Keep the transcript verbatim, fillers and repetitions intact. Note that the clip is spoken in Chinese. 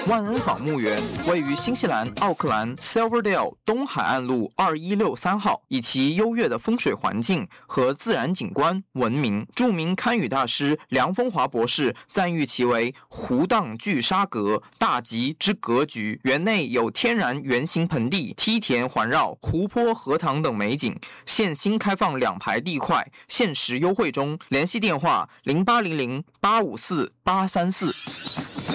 万恩坊墓园位于新西兰奥克兰 Silverdale 东海岸路二一六三号，以其优越的风水环境和自然景观闻名。著名堪舆大师梁风华博士赞誉其为湖荡聚沙阁，大吉之格局。园内有天然圆形盆地、梯田环绕、湖泊、荷塘等美景。现新开放两排地块，限时优惠中。联系电话零八零零八五四八三四。